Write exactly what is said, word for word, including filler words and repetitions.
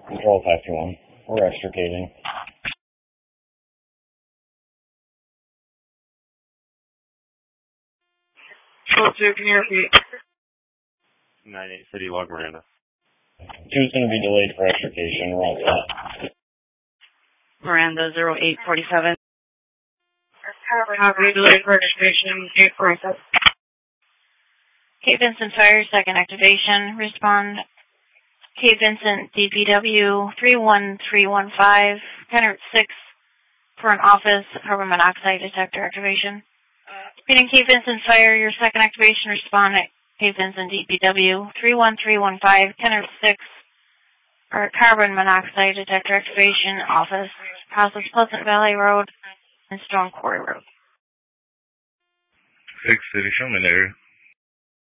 Control five two one. We're extricating. Control two, can you repeat? nine eight City Log Miranda. Two's going to be delayed for extrication. We're all set. Miranda zero eight forty-seven. Copy, delayed for extrication, eight forty-seven. Cape Vincent Fire, second activation. Respond. Cape Vincent D P W three one three one five, ten six for an office carbon monoxide detector activation. Repeating Cape Vincent Fire, your second activation. Respond at Cape Vincent D P W three one three one five, ten six for carbon monoxide detector activation, office, Process Pleasant Valley Road and Stone Quarry Road. six City Sherman area.